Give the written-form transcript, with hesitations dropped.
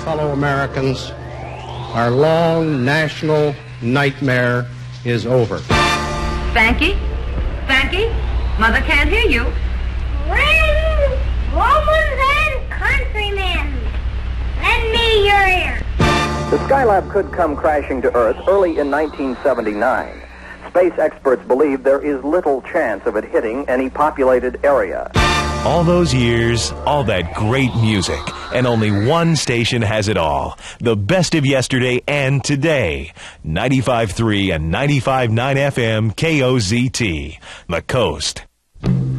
fellow Americans, our long national nightmare is over. Spanky? Spanky? Mother can't hear you. Friends, Romans and countrymen, lend me your ear. The Skylab could come crashing to Earth early in 1979. Space experts believe there is little chance of it hitting any populated area. All those years, all that great music, and only one station has it all. The best of yesterday and today. 95.3 and 95.9 FM KOZT. The Coast.